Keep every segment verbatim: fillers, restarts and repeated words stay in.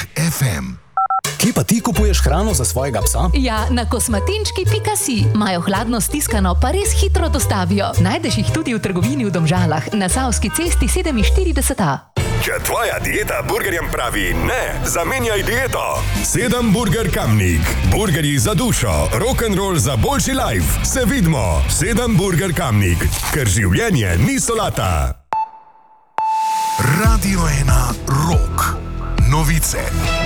ef em. Kje pa ti kupuješ hrano za svojega psa? Ja, na kosmatinčki pika si. Imajo hladno stiskano, pa res hitro dostavijo. Najdeš jih tudi v trgovini v Domžalah, na Savski cesti sedeminštirideset A. Če tvoja dieta burgerjem pravi ne, zamenjaj dieto. Sedem Burger Kamnik. Burgerji za dušo, rock'n'roll za boljši life. Se vidimo. Sedem Burger Kamnik. Ker življenje ni solata. Radio ena Rock. Novice.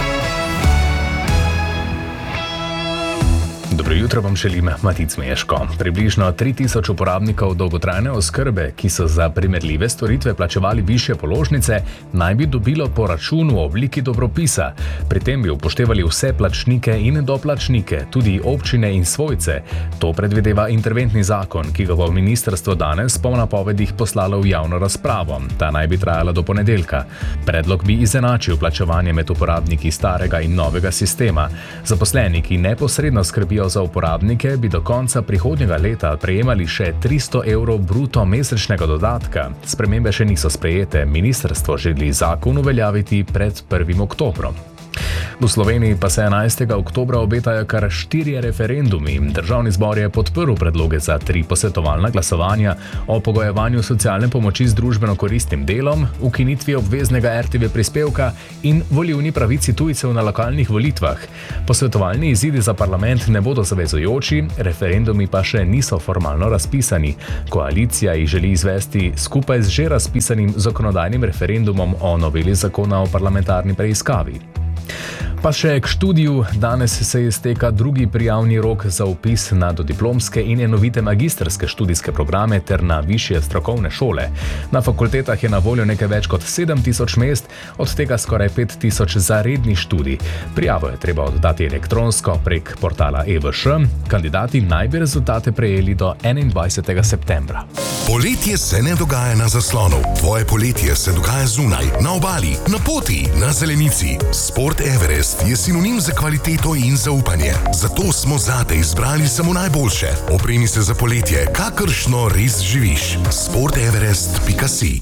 Dobro jutro vam želim, Matic Meško. Približno tri tisoč uporabnikov dolgotrajne oskrbe, ki so za primerljive storitve plačevali višje položnice, naj bi dobilo po računu v obliki dobropisa. Pri tem bi upoštevali vse plačnike in doplačnike, tudi občine in svojce. To predvideva interventni zakon, ki ga bo ministrstvo danes po napovedih poslalo v javno razpravo. Ta naj bi trajala do ponedeljka. Predlog bi izenačil plačevanje med uporabniki starega in novega sistema. Zaposleni, ki neposredno skrbijo za uporabnike, bi do konca prihodnjega leta prejemali še tristo evrov bruto mesečnega dodatka. Spremembe še niso sprejete, ministrstvo želi zakon uveljaviti pred prvim oktobrom. V Sloveniji pa se enajstega oktobra obetajo kar štirje referendumi. Državni zbor je podprl predloge za tri posvetovalna glasovanja o pogojevanju socialne pomoči z družbeno koristnim delom, ukinitvi obveznega er te ve prispevka in volilni pravici tujcev na lokalnih volitvah. Posvetovalni izidi za parlament ne bodo zavezujoči, referendumi pa še niso formalno razpisani. Koalicija jih želi izvesti skupaj z že razpisanim zakonodajnim referendumom o noveli zakona o parlamentarni preiskavi. Pa še k študiju. Danes se izteka drugi prijavni rok za vpis na dodiplomske in enovite magistrske študijske programe ter na višje strokovne šole. Na fakultetah je na voljo nekaj več kot sedem tisoč mest, od tega skoraj pet tisoč za redni študij. Prijavo je treba oddati elektronsko prek portala e v š. Kandidati naj bi rezultate prejeli do enaindvajsetega septembra. Poletje se ne dogaja na zaslonu. Tvoje poletje se dogaja zunaj, na obali, na poti, na zelenici. Sport Everest je sinonim za kvaliteto in zaupanje. Zato smo zate izbrali samo najboljše. Opremi se za poletje, kakršno res živiš. sport everest pika si.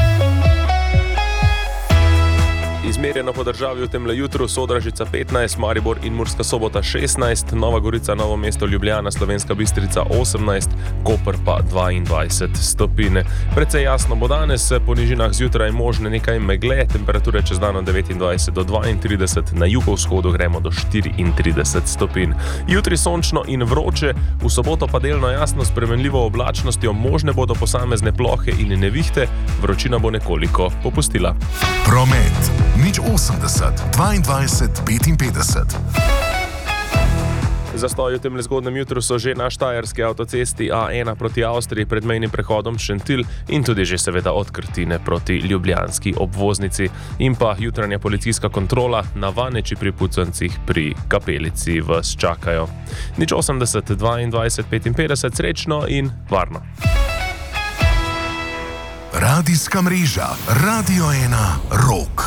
Izmerjeno po državi v temle jutru: Sodražica petnajst, Maribor in Murska Sobota šestnajst, Nova Gorica, Novo mesto, Ljubljana, Slovenska Bistrica osemnajst, Koper pa dvaindvajset stopinj. Precej jasno bo danes, po nižinah zjutraj možne nekaj megle, temperature čez dan od devetindvajset do dvaintrideset, na jugovzhodu gremo do štiriintrideset stopinj. Jutri sončno in vroče, v soboto pa delno jasno s spremenljivo oblačnostjo, možne bodo posamezne plohe in nevihte, vročina bo nekoliko popustila. Promet. Nič osemdeset, dvaindvajset, petinpetdeset. Zastoji v temle zgodnem jutru so že na štajerski avtocesti A ena proti Avstriji pred mejnim prehodom Šentilj in tudi že seveda od Krtine proti ljubljanski obvoznici. In pa jutranja policijska kontrola na Vaneči pri Pucancih pri Kapelici vas čakajo. Nič osemdeset, dvaindvajset, petinpetdeset, srečno in varno. Radijska mreža Radio ena Rock.